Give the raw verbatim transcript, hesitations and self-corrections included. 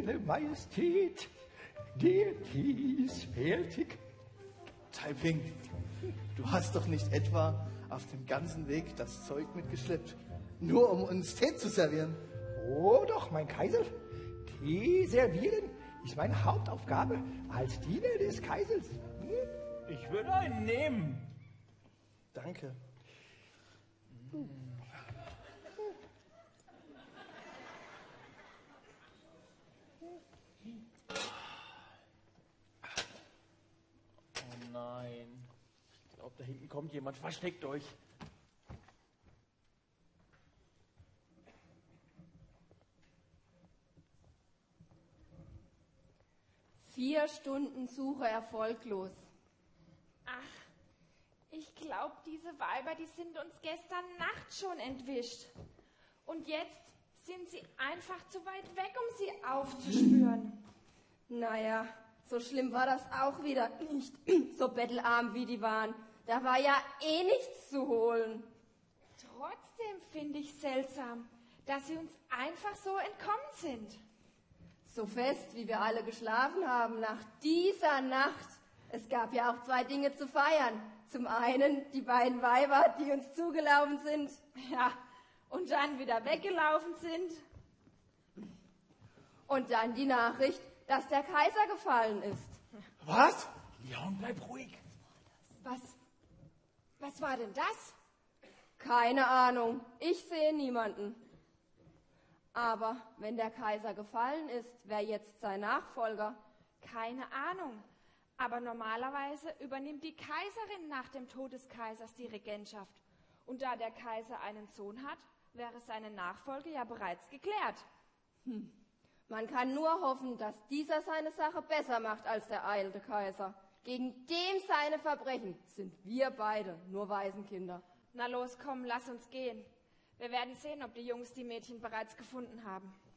Edle Majestät, der Tee ist fertig. Taiping, du hast doch nicht etwa auf dem ganzen Weg das Zeug mitgeschleppt, nur um uns Tee zu servieren? Oh doch, mein Kaiser, Tee servieren ist meine Hauptaufgabe als Diener des Kaisers. Hm? Ich würde einen nehmen. Danke. Oh nein. Ich glaube, da hinten kommt jemand. Versteckt euch. Vier Stunden Suche erfolglos. Ach, ich glaube, diese Weiber, die sind uns gestern Nacht schon entwischt. Und jetzt sind sie einfach zu weit weg, um sie aufzuspüren. Naja, so schlimm war das auch wieder nicht. So bettelarm wie die waren. Da war ja eh nichts zu holen. Trotzdem finde ich seltsam, dass sie uns einfach so entkommen sind. So fest, wie wir alle geschlafen haben nach dieser Nacht. Es gab ja auch zwei Dinge zu feiern. Zum einen die beiden Weiber, die uns zugelaufen sind. Ja, und dann wieder weggelaufen sind. Und dann die Nachricht, dass der Kaiser gefallen ist. Was? Leon, bleib ruhig. Was, was war denn das? Keine Ahnung, ich sehe niemanden. Aber wenn der Kaiser gefallen ist, wer jetzt sein Nachfolger? Keine Ahnung. Aber normalerweise übernimmt die Kaiserin nach dem Tod des Kaisers die Regentschaft. Und da der Kaiser einen Sohn hat, wäre seine Nachfolge ja bereits geklärt. Hm. Man kann nur hoffen, dass dieser seine Sache besser macht als der alte Kaiser. Gegen dem seine Verbrechen sind wir beide nur Waisenkinder. Na los, komm, lass uns gehen. Wir werden sehen, ob die Jungs die Mädchen bereits gefunden haben.